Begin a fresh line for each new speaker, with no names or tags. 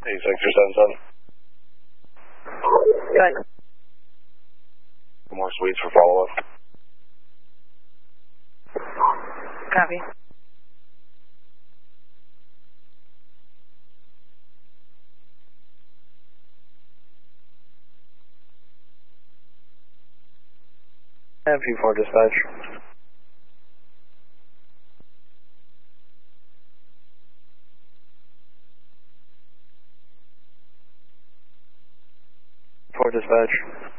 Hey, 6 or 7.
Good.
More suites for follow-up.
Copy.
MP4 dispatch. For dispatch.